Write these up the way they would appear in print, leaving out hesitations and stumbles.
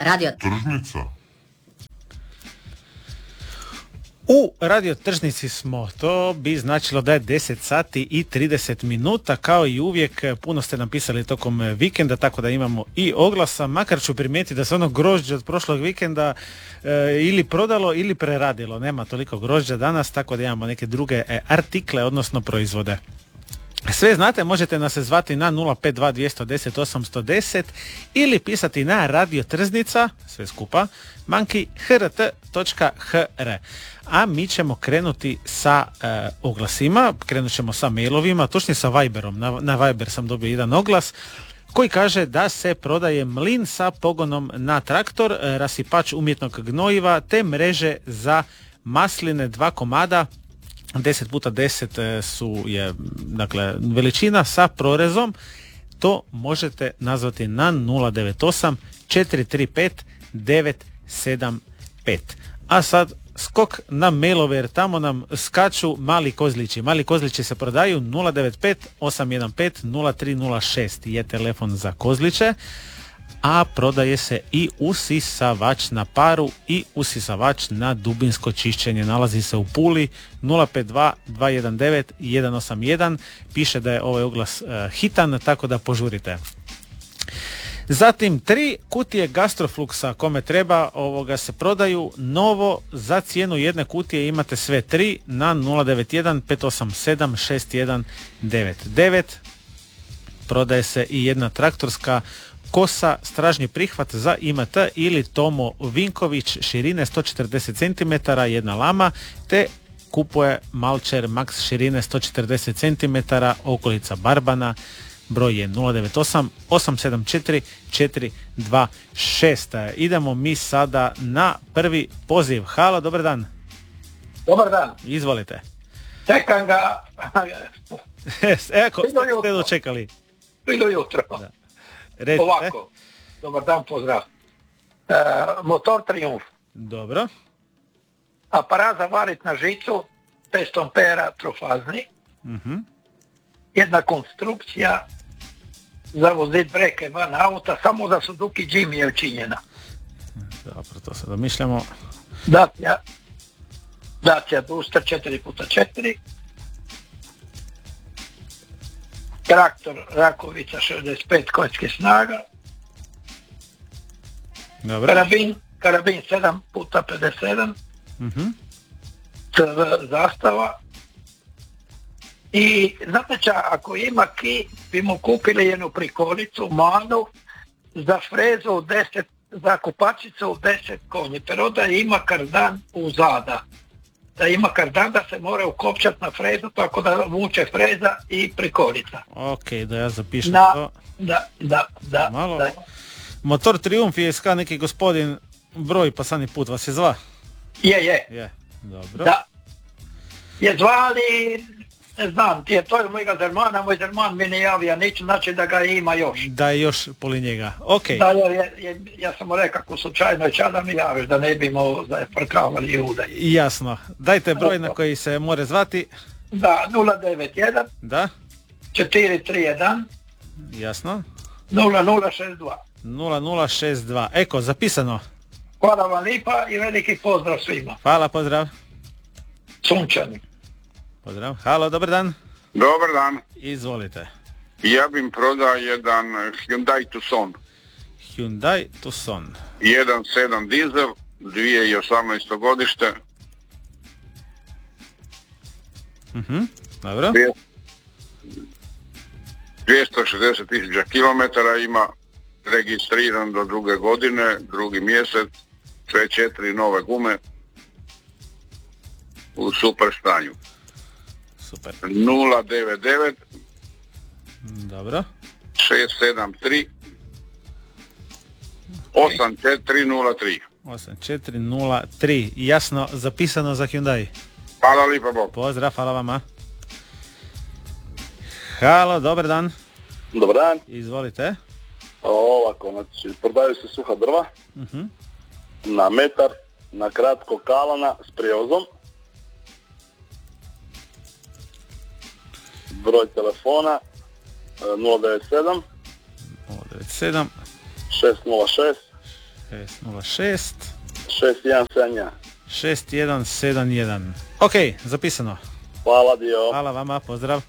Radio Tržnica. U Radio Tržnici smo, to bi značilo da je 10 sati i 30 minuta, kao i uvijek puno ste napisali tokom vikenda, tako da imamo i oglasa, makar ću primijetiti da se ono grožđe od prošlog vikenda ili prodalo ili preradilo, nema toliko grožđa danas, tako da imamo neke druge artikle, odnosno proizvode. Sve znate, možete nas zvati na 052 210 810 ili pisati na Radio Trznica, sve skupa, hr.hr. A mi ćemo krenuti sa oglasima, krenut ćemo sa mailovima, točnije sa Viberom. Na Viber sam dobio jedan oglas koji kaže da se prodaje mlin sa pogonom na traktor, rasipač umjetnog gnojiva te mreže za masline, 2 komada. 10x10 je dakle veličina sa prorezom. To možete nazvati na 098 435 975. A sad skok na mailove, jer tamo nam skaču mali kozlići. Mali kozlići se prodaju 095 815 0306 je telefon za kozliće. A prodaje se i usisavač na paru i usisavač na dubinsko čišćenje. Nalazi se u Puli, 052 219 181. Piše da je ovaj oglas hitan, tako da požurite. Zatim 3 kutije Gastrofluxa kome treba, ovoga se prodaju novo, za cijenu jedne kutije imate sve 3 na 091 587 6199. Prodaje se i jedna traktorska kosa, stražnji prihvat za IMT ili Tomo Vinković, širine 140 cm, jedna lama, te kupuje Malčer Max širine 140 cm, okolica Barbana, broj je 098 874 426. Idemo mi sada na prvi poziv. Halo, dobar dan. Dobar dan. Izvolite. Čekam ga. Eko, ste dočekali. Bilo jutro. Da. Recite. Ovako. Dobar dan, pozdrav. Motor Triumf. Dobro. Aparat za varit na žicu, 500 ampera trofazni. Jedna konstrukcija za vozit breke van auta, samo za Suzuki Jimmy je učinjena. Dobro, to se domišljamo. Dacia Duster 4x4. Traktor Rakovica 65 konjskih snaga. Dobro. Karabin 7x57. CV zastava. I znate ako ima ki, bi mu kupili jednu prikolicu, manu, za frezu 10, za kupačicu 10 konji. Pero da ima kardan uzada. Da ima kardan da se mora ukopčati na frezu, tako da vuče freza i prikolica. Ok, da ja zapišem to. Da. Malo. Da. Motor Triumf je iska neki gospodin broj, pa sani put vas je zva? Je. Dobro. Da. Je zvali, ne znam, to je mojega Zermana, moj Zerman mi ne javija nič, znači da ga ima još. Da je još poli njega, ok. Da, ja sam mu rekao, ako slučajno će da mi javiš, da ne bimo frkavali ljude. Jasno, dajte broj na koji se more zvati. Da, 091. Da. 431. Jasno. 0062. 0062, eko, zapisano. Hvala vam lipa i veliki pozdrav svima. Hvala, pozdrav. Sunčani. Pozdrav. Halo, dobar dan. Dobar dan. Izvolite. Ja bih prodao jedan Hyundai Tucson. Hyundai Tucson. 1.7 dizel, 2018. godište. Dobro. 260.000 kilometara ima, registriran do druge godine, drugi mjesec, sve 4 nove gume u super stanju. Super. 099 Dobro. 673 8403. 8403. Jasno, zapisano za Hyundai. Hvala lipa, Bog. Pozdrav, hvala vama. Halo, dobar dan. Dobar dan. Izvolite. Ovako, znači, prodaju se suha drva na metar, na kratko kalana s prijevozom. Broj telefona 097 097 606 906 6171. 6171. Ok, zapisano. Hvala dio. Hvala vama, pozdrav.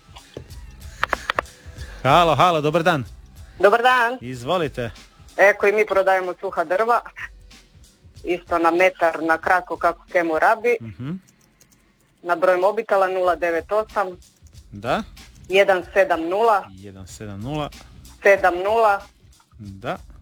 Halo, dobar dan. Dobar dan. Izvolite. Eko i mi prodajemo suha drva. Isto na metar na kratko kako kemo rabi. Na broj mobitela 098 Da. 170 170 70 Da.